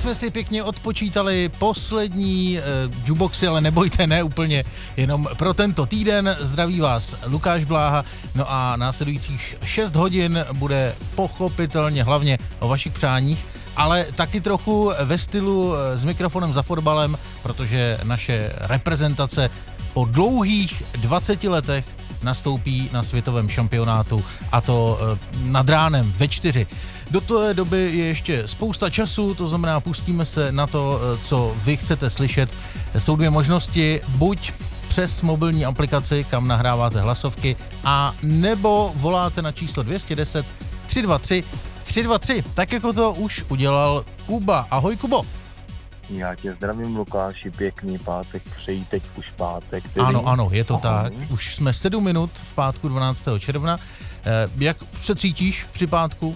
jsme si pěkně odpočítali poslední jukeboxy, ale nebojte, ne úplně jenom pro tento týden. Zdraví vás Lukáš Bláha, no a následujících 6 hodin bude pochopitelně hlavně o vašich přáních, ale taky trochu ve stylu s mikrofonem za fotbalem, protože naše reprezentace po dlouhých 20 letech nastoupí na světovém šampionátu, a to nad ránem ve 4. Do té doby je ještě spousta času, to znamená, pustíme se na to, co vy chcete slyšet. Jsou dvě možnosti, buď přes mobilní aplikaci, kam nahráváte hlasovky, a nebo voláte na číslo 210 323 323, tak jako to už udělal Kuba. Ahoj, Kubo. Já tě zdravím, Lukáši, pěkný pátek, přeji teď už pátek. Ano, je to tak. Už jsme 7 minut v pátku 12. června. Jak se cítíš při pátku?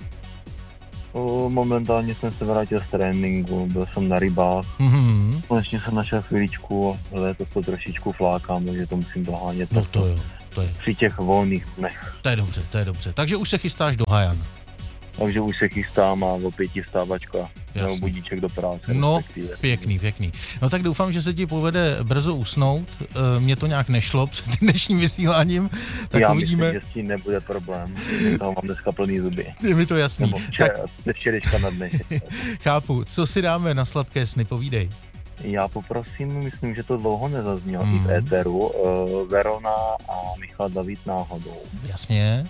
Momentálně jsem se vrátil z tréninku, byl jsem na rybách. Konečně jsem našel chvíličku, ale to trošičku flákám, takže to musím dohánět. No to jo, to je. Při těch volných dnech. To je dobře. Takže už se chystáš do Hajan. Takže už se chystám a o 5 vstávačka, nebo budíček do práce. No, pěkný. No tak doufám, že se ti povede brzo usnout. Mně to nějak nešlo před dnešním vysíláním. Tak já uvidíme. Myslím, že s tím nebude problém. Toho mám dneska plný zuby. Je mi to jasný. Včerejška na dnešek. Chápu. Co si dáme na sladké sny, povídej. Já poprosím, myslím, že to dlouho nezaznělo i v éteru, Verona a Michal David Náhodou. Jasně.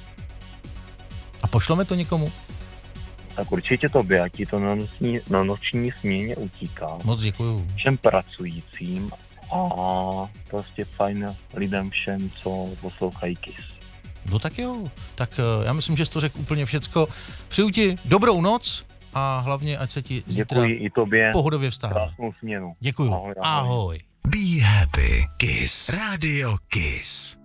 A pošleme to někomu? Tak určitě tobě, ať ti to na noční směně utíká. Moc děkuju. Všem pracujícím a prostě fajn lidem všem, co poslouchají KISS. No tak jo, tak já myslím, že jsi to řekl úplně všecko. Přeju ti dobrou noc a hlavně, ať se ti zítra i tobě pohodově vstává. Krásnou směnu. Děkuju. Ahoj. Be happy. KISS. Radio KISS.